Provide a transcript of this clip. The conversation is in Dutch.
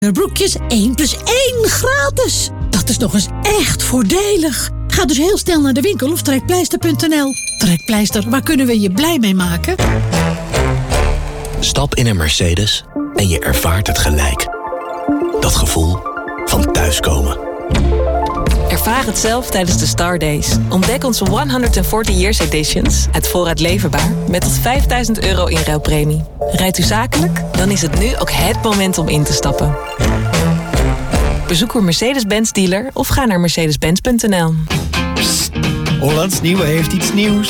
broekjes 1 + 1 gratis. Dat is nog eens echt voordelig. Ga dus heel snel naar de winkel of trekpleister.nl. Trekpleister, waar kunnen we je blij mee maken? Stap in een Mercedes en je ervaart het gelijk. Dat gevoel van thuiskomen. Ervaar het zelf tijdens de Star Days. Ontdek onze 140 Years Editions uit voorraad leverbaar met tot €5.000 inruilpremie. Rijdt u zakelijk? Dan is het nu ook het moment om in te stappen. Bezoek een Mercedes-Benz dealer of ga naar mercedes-benz.nl. Psst, Hollands Nieuwe heeft iets nieuws.